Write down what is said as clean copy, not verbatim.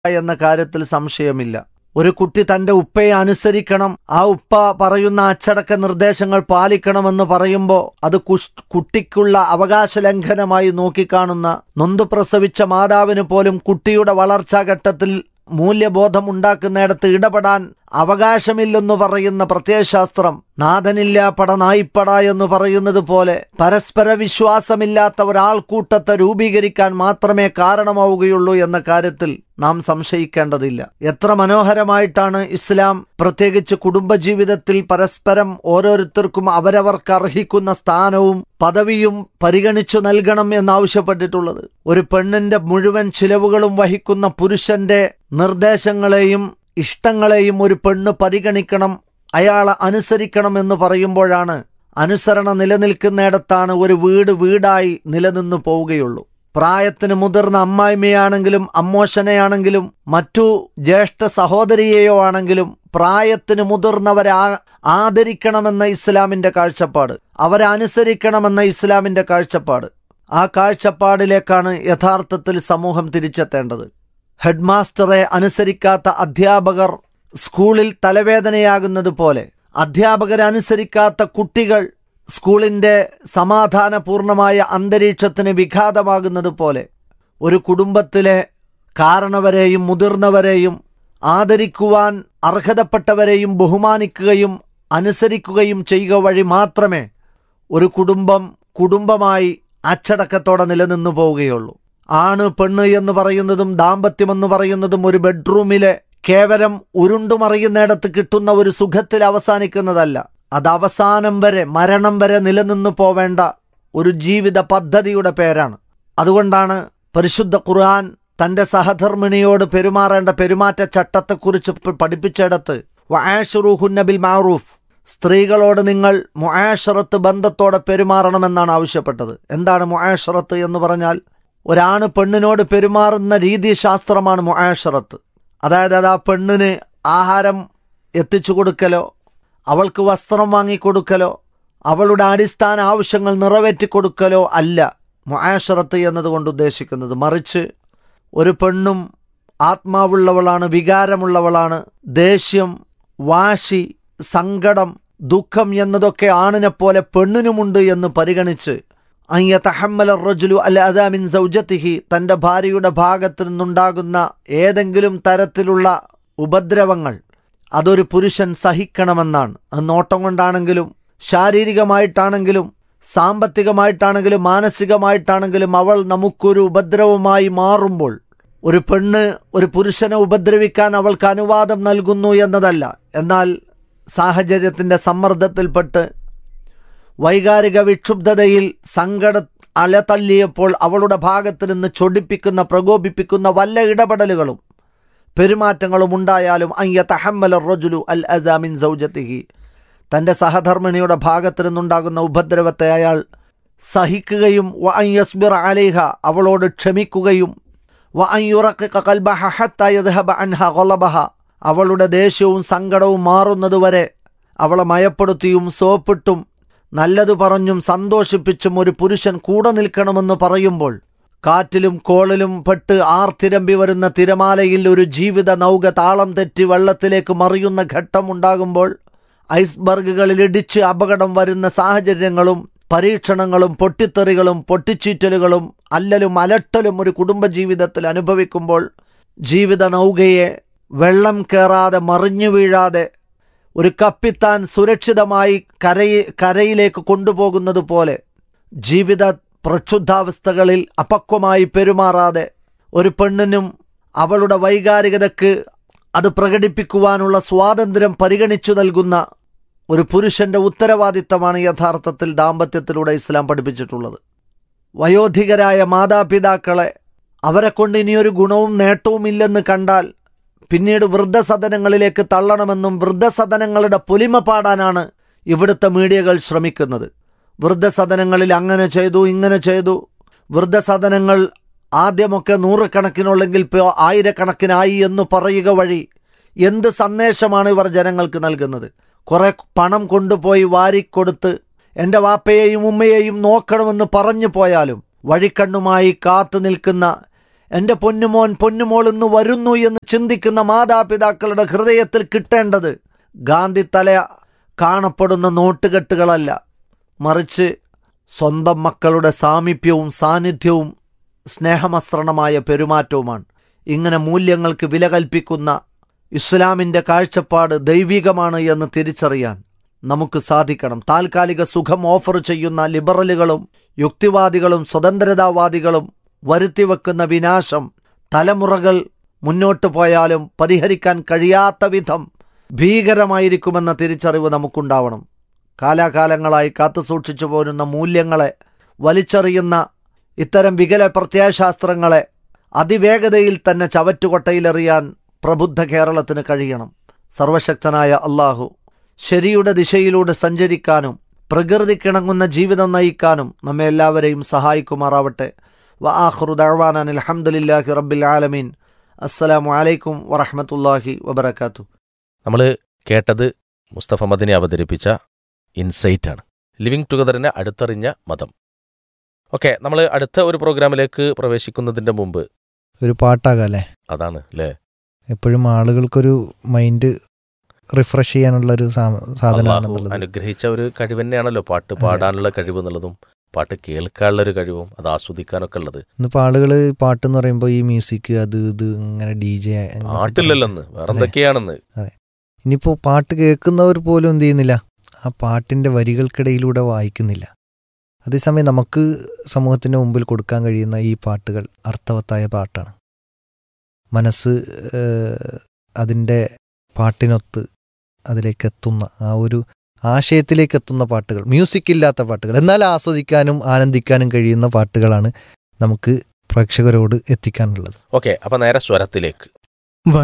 എന്ന കാര്യത്തിൽ സംശയമില്ല. ഒരു കുട്ടി തന്റെ ഉപ്പയെ അനുസരിക്കണം, ആ ഉപ്പ പറയുന്ന അച്ചടക്ക നിർദ്ദേശങ്ങൾ പാലിക്കണമെന്ന് പറയുമ്പോൾ അത് കുട്ടിക്കുള്ള അവകാശ ലംഘനമായി നോക്കിക്കാണുന്ന നൊന്തു പ്രസവിച്ച മാതാവിന് പോലും കുട്ടിയുടെ വളർച്ചാഘട്ടത്തിൽ മൂല്യബോധം ഉണ്ടാക്കുന്നിടത്ത് ഇടപെടാൻ അവകാശമില്ലെന്നു പറയുന്ന പ്രത്യയശാസ്ത്രം നാഥനില്ല പട നായിപ്പട എന്ന് പറയുന്നത് പോലെ പരസ്പര വിശ്വാസമില്ലാത്ത ഒരാൾക്കൂട്ടത്തെ രൂപീകരിക്കാൻ മാത്രമേ കാരണമാവുകയുള്ളൂ എന്ന കാര്യത്തിൽ നാം സംശയിക്കേണ്ടതില്ല. എത്ര മനോഹരമായിട്ടാണ് ഇസ്ലാം പ്രത്യേകിച്ച് കുടുംബജീവിതത്തിൽ പരസ്പരം ഓരോരുത്തർക്കും അവരവർക്ക് അർഹിക്കുന്ന സ്ഥാനവും പദവിയും പരിഗണിച്ചു നൽകണം എന്നാവശ്യപ്പെട്ടിട്ടുള്ളത്. ഒരു പെണ്ണിന്റെ മുഴുവൻ ചിലവുകളും വഹിക്കുന്ന പുരുഷന്റെ നിർദ്ദേശങ്ങളെയും ഇഷ്ടങ്ങളെയും ഒരു പെണ്ണ് പരിഗണിക്കണം, അയാളെ അനുസരിക്കണം എന്ന് പറയുമ്പോഴാണ് അനുസരണ നിലനിൽക്കുന്നിടത്താണ് ഒരു വീട് വീടായി നിലനിന്നു പോവുകയുള്ളൂ. പ്രായത്തിന് മുതിർന്ന അമ്മായിമ്മയാണെങ്കിലും അമ്മോശനെയാണെങ്കിലും മറ്റു ജ്യേഷ്ഠ സഹോദരിയെയോ ആണെങ്കിലും പ്രായത്തിന് മുതിർന്നവരെ ആദരിക്കണമെന്ന ഇസ്ലാമിന്റെ കാഴ്ചപ്പാട്, അവരെ അനുസരിക്കണമെന്ന ഇസ്ലാമിന്റെ കാഴ്ചപ്പാട്, ആ കാഴ്ചപ്പാടിലേക്കാണ് യഥാർത്ഥത്തിൽ സമൂഹം തിരിച്ചെത്തേണ്ടത്. ഹെഡ് മാസ്റ്ററെ അനുസരിക്കാത്ത അധ്യാപകർ സ്കൂളിൽ തലവേദനയാകുന്നത് പോലെ അധ്യാപകരെ അനുസരിക്കാത്ത കുട്ടികൾ സ്കൂളിന്റെ സമാധാനപൂർണമായ അന്തരീക്ഷത്തിന് വിഘാതമാകുന്നത് പോലെ ഒരു കുടുംബത്തിലെ കാരണവരെയും മുതിർന്നവരെയും ആദരിക്കുവാൻ അർഹതപ്പെട്ടവരെയും ബഹുമാനിക്കുകയും അനുസരിക്കുകയും ചെയ്യുക വഴി മാത്രമേ ഒരു കുടുംബമായി അച്ചടക്കത്തോടെ നിലനിന്നു പോവുകയുള്ളൂ. ആണ് പെണ്ണ് എന്ന് പറയുന്നതും ദാമ്പത്യമെന്ന് പറയുന്നതും ഒരു ബെഡ്റൂമിലെ കേവലം ഉരുണ്ടുമറിയുന്നിടത്ത് കിട്ടുന്ന ഒരു സുഖത്തിൽ അവസാനിക്കുന്നതല്ല. അത് അവസാനം വരെ, മരണം വരെ നിലനിന്നു പോവേണ്ട ഒരു ജീവിത പദ്ധതിയുടെ പേരാണ്. അതുകൊണ്ടാണ് പരിശുദ്ധ ഖുർആൻ തന്റെ സഹധർമ്മിണിയോട് പെരുമാറേണ്ട പെരുമാറ്റച്ചട്ടത്തെക്കുറിച്ച് പഠിപ്പിച്ചിടത്ത് വആശിറൂഹുന്ന ബിൽ മഅറൂഫ്, സ്ത്രീകളോട് നിങ്ങൾ മുആശറത്ത് ബന്ധത്തോടെ പെരുമാറണമെന്നാണ് ആവശ്യപ്പെട്ടത്. എന്താണ് മുആശറത്ത് എന്ന് പറഞ്ഞാൽ? ഒരാണ് പെണ്ണിനോട് പെരുമാറുന്ന രീതിശാസ്ത്രമാണ് മുആശറത്ത്. അതായത് അത് ആ പെണ്ണിന് ആഹാരം എത്തിച്ചു കൊടുക്കലോ, അവൾക്ക് വസ്ത്രം വാങ്ങിക്കൊടുക്കലോ, അവളുടെ അടിസ്ഥാന ആവശ്യങ്ങൾ നിറവേറ്റിക്കൊടുക്കലോ അല്ല മുആശറത്ത് എന്നതുകൊണ്ട് ഉദ്ദേശിക്കുന്നത്. മറിച്ച് ഒരു പെണ്ണും ആത്മാവുള്ളവളാണ്, വികാരമുള്ളവളാണ്. ദേഷ്യം, വാശി, സങ്കടം, ദുഃഖം എന്നതൊക്കെ ആണിനെപ്പോലെ പെണ്ണിനുമുണ്ട് എന്ന് പരിഗണിച്ച് അയ്യതഹമ്മല റജുലു അൽ അദാ മിൻ സൗജതിഹി, തൻ്റെ ഭാര്യയുടെ ഭാഗത്തു നിന്നുണ്ടാകുന്ന ഏതെങ്കിലും തരത്തിലുള്ള ഉപദ്രവങ്ങൾ അതൊരു പുരുഷൻ സഹിക്കണമെന്നാണ്. അത് നോട്ടം കൊണ്ടാണെങ്കിലും ശാരീരികമായിട്ടാണെങ്കിലും സാമ്പത്തികമായിട്ടാണെങ്കിലും മാനസികമായിട്ടാണെങ്കിലും അവൾ നമുക്കൊരു ഉപദ്രവമായി മാറുമ്പോൾ ഒരു പെണ്ണ് ഒരു പുരുഷനെ ഉപദ്രവിക്കാൻ അവൾക്ക് അനുവാദം നൽകുന്നു എന്നതല്ല. എന്നാൽ സാഹചര്യത്തിൻ്റെ സമ്മർദ്ദത്തിൽപ്പെട്ട് വൈകാരിക വിക്ഷുബ്ധതയിൽ സങ്കട അലതള്ളിയപ്പോൾ അവളുടെ ഭാഗത്ത് നിന്ന് ചൊടിപ്പിക്കുന്ന പ്രകോപിപ്പിക്കുന്ന വല്ല ഇടപെടലുകളും പെരുമാറ്റങ്ങളും ഉണ്ടായാലും അയ്യതഹമ്മല റജുലു അൽ അദാ മിൻ സൗജതിഹി, തൻ്റെ സഹധർമ്മിണിയുടെ ഭാഗത്ത് നിന്നുണ്ടാകുന്ന ഉപദ്രവത്തെ അയാൾ സഹിക്കുകയും വഅൻ യസ്ബിറ അലൈഹ, അവളോട് ക്ഷമിക്കുകയും വഅൻ യുറഖിഖ ഖൽബഹ ഹത്താ യദ്ഹബ അൻഹ ഖലബഹ, അവളുടെ ദേഷ്യവും സങ്കടവും മാറുന്നതുവരെ അവളെ മയപ്പെടുത്തിയും സോപ്പിട്ടും നല്ലതു പറഞ്ഞും സന്തോഷിപ്പിച്ചും ഒരു പുരുഷൻ കൂടെ നിൽക്കണമെന്ന് പറയുമ്പോൾ കാറ്റിലും കോളിലും പെട്ട് ആർത്തിരമ്പി വരുന്ന തിരമാലയിൽ ഒരു ജീവിത നൗക താളം തെറ്റി വെള്ളത്തിലേക്ക് മറിയുന്ന ഘട്ടമുണ്ടാകുമ്പോൾ ഐസ്ബർഗുകളിൽ ഇടിച്ച് അപകടം വരുന്ന സാഹചര്യങ്ങളും പരീക്ഷണങ്ങളും പൊട്ടിത്തെറികളും പൊട്ടിച്ചീറ്റലുകളും അല്ലലും അലട്ടലും ഒരു കുടുംബജീവിതത്തിൽ അനുഭവിക്കുമ്പോൾ ജീവിത നൗകയെ വെള്ളം കയറാതെ മറിഞ്ഞു വീഴാതെ ഒരു കപ്പിത്താൻ സുരക്ഷിതമായി കരയിലേക്ക് കൊണ്ടുപോകുന്നത് പോലെ ജീവിത പ്രക്ഷുബ്ധാവസ്ഥകളിൽ അപക്വമായി പെരുമാറാതെ ഒരു പെണ്ണിനും അവളുടെ വൈകാരികതയ്ക്ക് അത് പ്രകടിപ്പിക്കുവാനുള്ള സ്വാതന്ത്ര്യം പരിഗണിച്ചു നൽകുന്ന ഒരു പുരുഷന്റെ ഉത്തരവാദിത്തമാണ് യഥാർത്ഥത്തിൽ ദാമ്പത്യത്തിലൂടെ ഇസ്ലാം പഠിപ്പിച്ചിട്ടുള്ളത്. വയോധികരായ മാതാപിതാക്കളെ അവരെ കൊണ്ട് ഇനിയൊരു ഗുണവും നേട്ടവും ഇല്ലെന്ന് കണ്ടാൽ പിന്നീട് വൃദ്ധസദനങ്ങളിലേക്ക് തള്ളണമെന്നും വൃദ്ധസദനങ്ങളുടെ പൊലിമ പാടാനാണ് ഇവിടുത്തെ മീഡിയകൾ ശ്രമിക്കുന്നത്. വൃദ്ധസദനങ്ങളിൽ അങ്ങനെ ചെയ്തു ഇങ്ങനെ ചെയ്തു. വൃദ്ധസദനങ്ങൾ ആദ്യമൊക്കെ 100 കണക്കിനുള്ളെങ്കിൽ ആയിരക്കണക്കിനായി എന്ന് പറയുക വഴി എന്ത് സന്ദേശമാണ് ഇവർ ജനങ്ങൾക്ക് നൽകുന്നത്? കുറെ പണം കൊണ്ടുപോയി വാരിക്കൊടുത്ത് എൻ്റെ വാപ്പയെയും ഉമ്മയെയും നോക്കണമെന്ന് പറഞ്ഞു പോയാലും വഴിക്കണ്ണുമായി കാത്തു നിൽക്കുന്ന എൻ്റെ പൊന്നുമോൻ പൊന്നുമോൾ ഇന്ന് വരുന്നു എന്ന് ചിന്തിക്കുന്ന മാതാപിതാക്കളുടെ ഹൃദയത്തിൽ കിട്ടേണ്ടത് ഗാന്ധി തല കാണപ്പെടുന്ന നോട്ടുകെട്ടുകളല്ല, മറിച്ച് സ്വന്തം മക്കളുടെ സാമീപ്യവും സാന്നിധ്യവും സ്നേഹമസൃണമായ പെരുമാറ്റവുമാണ്. ഇങ്ങനെ മൂല്യങ്ങൾക്ക് വില കൽപ്പിക്കുന്ന ഇസ്ലാമിൻ്റെ കാഴ്ചപ്പാട് ദൈവികമാണ് എന്ന് തിരിച്ചറിയാൻ നമുക്ക് സാധിക്കണം. താൽക്കാലിക സുഖം ഓഫർ ചെയ്യുന്ന ലിബറലുകളും യുക്തിവാദികളും സ്വതന്ത്രതാവാദികളും വരുത്തിവെക്കുന്ന വിനാശം തലമുറകൾ മുന്നോട്ട് പോയാലും പരിഹരിക്കാൻ കഴിയാത്ത വിധം ഭീകരമായിരിക്കുമെന്ന തിരിച്ചറിവ് നമുക്കുണ്ടാവണം. കാലാകാലങ്ങളായി കാത്തുസൂക്ഷിച്ചു പോരുന്ന മൂല്യങ്ങളെ വലിച്ചെറിയുന്ന ഇത്തരം വികല പ്രത്യയശാസ്ത്രങ്ങളെ അതിവേഗതയിൽ തന്നെ ചവറ്റുകൊട്ടയിലെറിയാൻ പ്രബുദ്ധ കേരളത്തിന് കഴിയണം. സർവശക്തനായ അള്ളാഹു ശരിയുടെ ദിശയിലൂടെ സഞ്ചരിക്കാനും പ്രകൃതിക്കിണങ്ങുന്ന ജീവിതം നയിക്കാനും നമ്മെ എല്ലാവരെയും സഹായിക്കുമാറാവട്ടെ. വആഖിറു ദഅ്വാനാ അൽഹംദുലില്ലാഹി റബ്ബിൽ ആലമീൻ. അസ്സലാമു അലൈക്കും വറഹ്മത്തുള്ളാഹി വബറകാതുഹു. നമ്മൾ കേട്ടത് മുസ്തഫ മദനി അവതരിപ്പിച്ച ഇൻസൈറ്റ് ആണ്, ലിവിങ് ടുഗദറിനെ അടുത്തറിഞ്ഞ മതം. ഓക്കെ, നമ്മൾ അടുത്ത ഒരു പ്രോഗ്രാമിലേക്ക് പ്രവേശിക്കുന്നതിന്റെ മുമ്പ് ഒരു പാട്ടാകാല്ലേ, അതാണ് അല്ലേ എപ്പോഴും ആളുകൾക്കൊരു മൈൻഡ് റിഫ്രഷ് ചെയ്യാനുള്ള ഒരു സാധനമാണ്. അനുഗ്രഹിച്ച ഒരു കഴിവ് തന്നെയാണല്ലോ പാട്ട് പാടാനുള്ള കഴിവ് എന്നുള്ളതും പാട്ട് കേൾക്കാനുള്ള ഒരു കഴിവും അത് ആസ്വദിക്കാനൊക്കെ ഉള്ളത്. ഇന്നിപ്പോൾ ആളുകൾ പാട്ട് എന്ന് പറയുമ്പോൾ ഈ മ്യൂസിക് അത് ഇത് ഇങ്ങനെ DJ പാട്ടില്ലല്ലെന്ന് വേറെ എന്തൊക്കെയാണെന്ന്. അതെ, ഇനിയിപ്പോൾ പാട്ട് കേൾക്കുന്നവർ പോലും എന്ത് ചെയ്യുന്നില്ല, ആ പാട്ടിൻ്റെ വരികൾക്കിടയിലൂടെ വായിക്കുന്നില്ല. അതേസമയം നമുക്ക് സമൂഹത്തിൻ്റെ മുമ്പിൽ കൊടുക്കാൻ കഴിയുന്ന ഈ പാട്ടുകൾ അർത്ഥവത്തായ പാട്ടാണ്. മനസ്സ് അതിൻ്റെ പാട്ടിനൊത്ത് അതിലേക്ക് എത്തുന്ന ആ ഒരു ആശയത്തിലേക്ക് എത്തുന്ന പാട്ടുകൾ, മ്യൂസിക് ഇല്ലാത്ത പാട്ടുകൾ, എന്നാൽ ആസ്വദിക്കാനും ആനന്ദിക്കാനും കഴിയുന്ന പാട്ടുകളാണ് നമുക്ക് പ്രേക്ഷകരോട് എത്തിക്കാനുള്ളത്. ഓക്കെ, അപ്പം നേരെ സ്വരത്തിലേക്ക്